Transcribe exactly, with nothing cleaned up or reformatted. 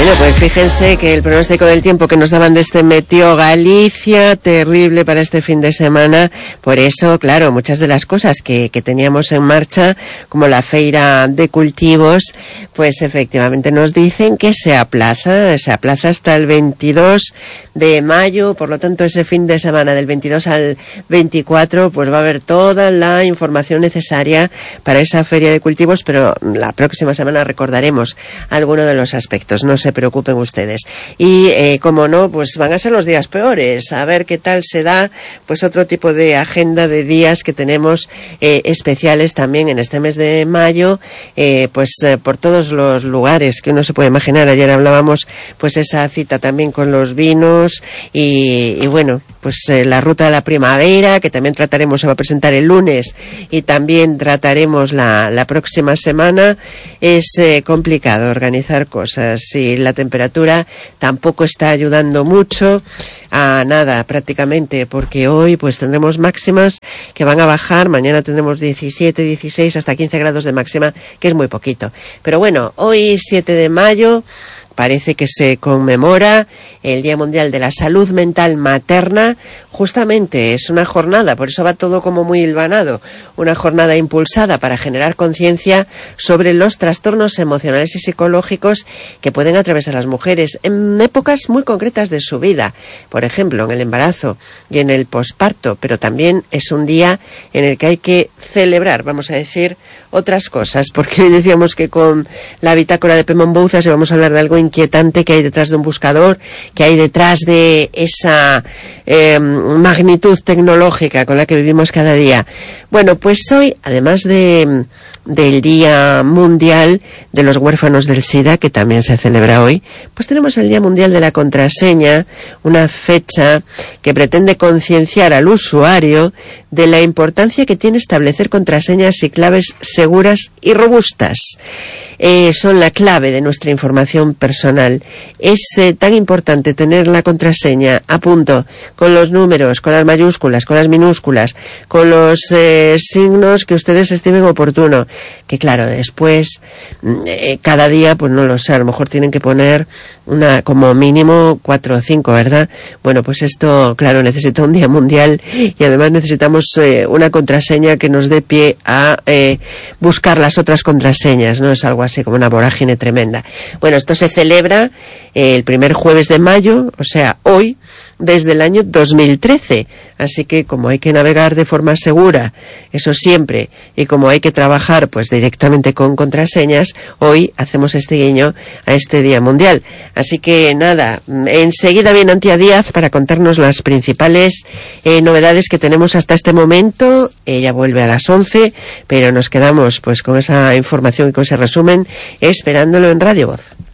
Bueno, pues fíjense que el pronóstico del tiempo que nos daban desde Meteo Galicia, terrible para este fin de semana. Por eso, claro, muchas de las cosas que, que teníamos en marcha, como la feira de cultivos, pues efectivamente nos dicen que se aplaza, se aplaza hasta el veintidós de mayo. Por lo tanto, ese fin de semana del veintidós al veinticuatro, pues va a haber toda la información necesaria para esa feria de cultivos, pero la próxima semana recordaremos algunos de los aspectos. No se preocupen ustedes. Y eh, como no, pues van a ser los días peores. A ver qué tal se da pues otro tipo de agenda de días que tenemos eh, especiales también en este mes de mayo, eh, pues eh, por todos los lugares que uno se puede imaginar. Ayer hablábamos pues esa cita también con los vinos y, y bueno, pues eh, la ruta de la primavera, que también trataremos, se va a presentar el lunes y también trataremos la, la próxima semana. Es eh, complicado organizar cosas y la temperatura tampoco está ayudando mucho a nada prácticamente, porque hoy pues tendremos máximas que van a bajar, mañana tendremos diecisiete, dieciséis, hasta quince grados de máxima, que es muy poquito. Pero bueno, hoy siete de mayo parece que se conmemora el Día Mundial de la Salud Mental Materna. Justamente es una jornada, por eso va todo como muy hilvanado, una jornada impulsada para generar conciencia sobre los trastornos emocionales y psicológicos que pueden atravesar las mujeres en épocas muy concretas de su vida, por ejemplo, en el embarazo y en el posparto, pero también es un día en el que hay que celebrar, vamos a decir, otras cosas, porque hoy decíamos que con la bitácora de Pemón Bouzas vamos a hablar de algo inquietante que hay detrás de un buscador, que hay detrás de esa eh, magnitud tecnológica con la que vivimos cada día. Bueno, pues hoy, además de del Día Mundial de los Huérfanos del SIDA, que también se celebra hoy, pues tenemos el Día Mundial de la Contraseña, una fecha que pretende concienciar al usuario de la importancia que tiene establecer contraseñas y claves seguras y robustas. Eh, son la clave de nuestra información personal. Es eh, tan importante tener la contraseña a punto, con los números, con las mayúsculas, con las minúsculas, con los eh, signos que ustedes estimen oportuno, que claro, después eh, cada día, pues no lo sé, a lo mejor tienen que poner una como mínimo cuatro o cinco, ¿verdad? Bueno, pues esto, claro, necesita un día mundial y además necesitamos eh, una contraseña que nos dé pie a eh, buscar las otras contraseñas, ¿no? Es algo así como una vorágine tremenda. Bueno, esto se celebra eh, el primer jueves de mayo, o sea, hoy, desde el año dos mil trece, así que como hay que navegar de forma segura, eso siempre, y como hay que trabajar pues directamente con contraseñas, hoy hacemos este guiño a este Día Mundial. Así que nada, enseguida viene Antía Díaz para contarnos las principales eh, novedades que tenemos hasta este momento. Ella vuelve a las once, pero nos quedamos pues con esa información y con ese resumen esperándolo en Radio Voz.